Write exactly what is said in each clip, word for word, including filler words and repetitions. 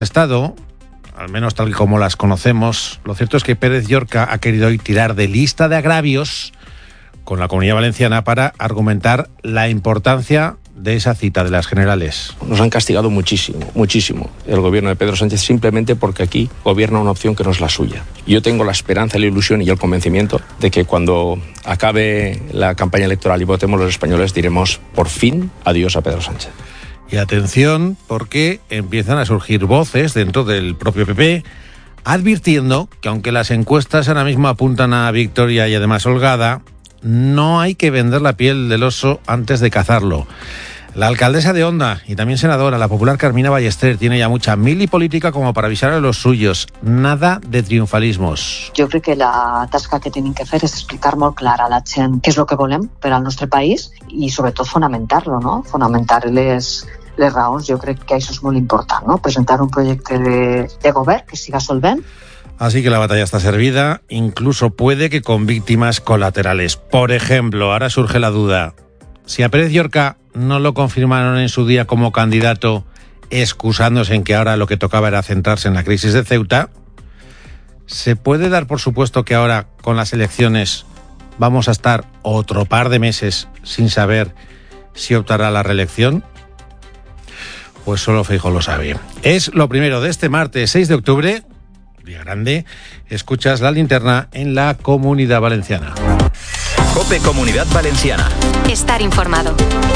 Estado, al menos tal y como las conocemos, lo cierto es que Pérez Llorca ha querido hoy tirar de lista de agravios con la Comunidad Valenciana para argumentar la importancia de esa cita de las generales. Nos han castigado muchísimo, muchísimo el gobierno de Pedro Sánchez simplemente porque aquí gobierna una opción que no es la suya. Yo tengo la esperanza, la ilusión y el convencimiento de que cuando acabe la campaña electoral y votemos los españoles diremos por fin adiós a Pedro Sánchez. Y atención, porque empiezan a surgir voces dentro del propio P P advirtiendo que aunque las encuestas ahora mismo apuntan a victoria y además holgada, no hay que vender la piel del oso antes de cazarlo. La alcaldesa de Onda y también senadora, la popular Carmina Ballester, tiene ja mucha mili política como para avisar a los suyos. Nada de triomfalismos. Jo crec que la tasca que tenim que fer és explicar molt clara a la gent què és el que volem per al nostre país i sobretot fonamentar-lo, no? Fonamentar les, les raons. Jo crec que això és molt important, no? Presentar un projecte de, de govern que siga solvent. Así que la batalla está servida, incluso puede que con víctimas colaterales. Por ejemplo, ahora surge la duda. Si a Pérez Llorca no lo confirmaron en su día como candidato, excusándose en que ahora lo que tocaba era centrarse en la crisis de Ceuta, ¿se puede dar por supuesto que ahora, con las elecciones, vamos a estar otro par de meses sin saber si optará a la reelección? Pues solo Feijóo lo sabe. Es lo primero de este martes seis de octubre, día grande. Escuchas La Linterna en la Comunidad Valenciana. COPE Comunidad Valenciana. Estar informado.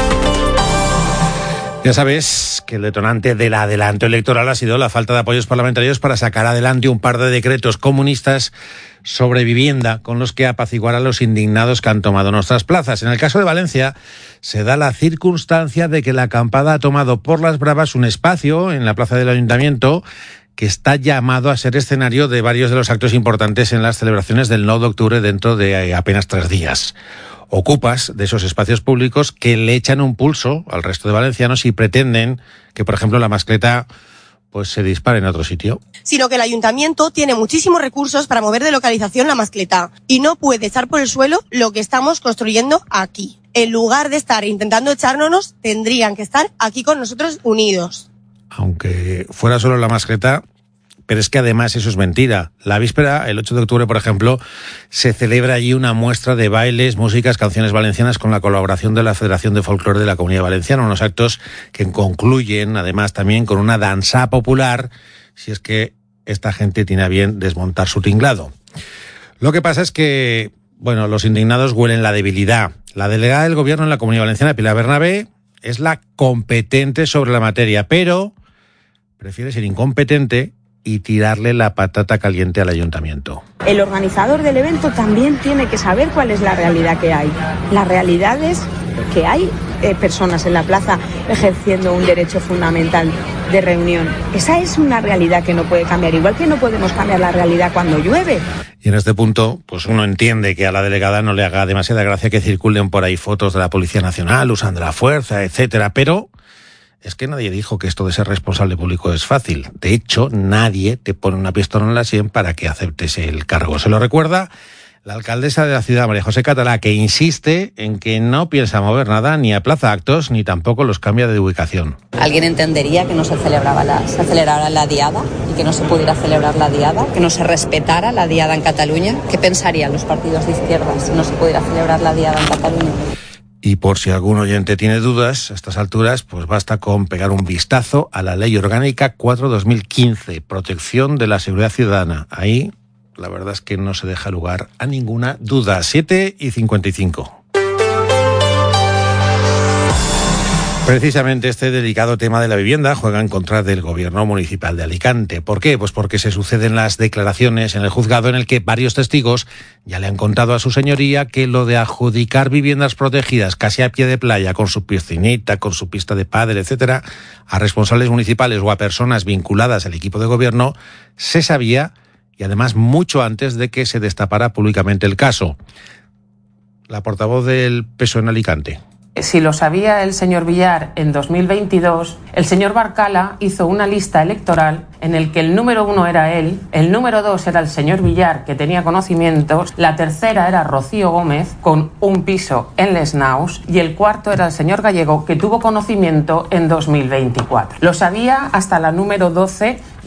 Ya sabes que el detonante del adelanto electoral ha sido la falta de apoyos parlamentarios para sacar adelante un par de decretos comunistas sobre vivienda con los que apaciguar a los indignados que han tomado nuestras plazas. En el caso de Valencia se da la circunstancia de que la acampada ha tomado por las bravas un espacio en la plaza del Ayuntamiento que está llamado a ser escenario de varios de los actos importantes en las celebraciones del nueve de octubre dentro de apenas tres días. Ocupas de esos espacios públicos que le echan un pulso al resto de valencianos y pretenden que, por ejemplo, la mascleta pues se dispare en otro sitio. Sino que el ayuntamiento tiene muchísimos recursos para mover de localización la mascleta y no puede echar por el suelo lo que estamos construyendo aquí. En lugar de estar intentando echárnoslos, tendrían que estar aquí con nosotros unidos. Aunque fuera solo la mascleta, pero es que además eso es mentira. La víspera, el ocho de octubre, por ejemplo, se celebra allí una muestra de bailes, músicas, canciones valencianas con la colaboración de la Federación de Folclore de la Comunidad Valenciana, unos actos que concluyen además también con una danza popular, si es que esta gente tiene a bien desmontar su tinglado. Lo que pasa es que, bueno, los indignados huelen la debilidad. La delegada del gobierno en la Comunidad Valenciana, Pilar Bernabé, es la competente sobre la materia, pero prefiere ser incompetente y tirarle la patata caliente al ayuntamiento. El organizador del evento también tiene que saber cuál es la realidad que hay. La realidad es que hay eh, personas en la plaza ejerciendo un derecho fundamental de reunión. Esa es una realidad que no puede cambiar, igual que no podemos cambiar la realidad cuando llueve. Y en este punto, pues uno entiende que a la delegada no le haga demasiada gracia que circulen por ahí fotos de la Policía Nacional usando la fuerza, etcétera, pero es que nadie dijo que esto de ser responsable público es fácil. De hecho, nadie te pone una pistola en la sien para que aceptes el cargo. Se lo recuerda la alcaldesa de la ciudad, María José Catalá, que insiste en que no piensa mover nada, ni aplaza actos, ni tampoco los cambia de ubicación. ¿Alguien entendería que no se celebraba la, se celebrara la diada y que no se pudiera celebrar la diada? ¿Que no se respetara la diada en Cataluña? ¿Qué pensarían los partidos de izquierda si no se pudiera celebrar la diada en Cataluña? Y por si algún oyente tiene dudas, a estas alturas, pues basta con pegar un vistazo a la Ley Orgánica cuatro barra dos mil quince, Protección de la Seguridad Ciudadana. Ahí, la verdad es que no se deja lugar a ninguna duda. siete y cincuenta y cinco. Precisamente este delicado tema de la vivienda juega en contra del gobierno municipal de Alicante. ¿Por qué? Pues porque se suceden las declaraciones en el juzgado en el que varios testigos ya le han contado a su señoría que lo de adjudicar viviendas protegidas casi a pie de playa, con su piscinita, con su pista de pádel, etcétera, a responsables municipales o a personas vinculadas al equipo de gobierno, se sabía, y además mucho antes de que se destapara públicamente el caso. La portavoz del P S O E en Alicante, Si lo sabía el señor Villar en dos mil veintidós, el señor Barcala hizo una lista electoral en el que el número uno era él, el número dos era el señor Villar, que tenía conocimientos, la tercera era Rocío Gómez, con un piso en Les Naus, y el cuarto era el señor Gallego, que tuvo conocimiento en dos mil veinticuatro. Lo sabía hasta la número doce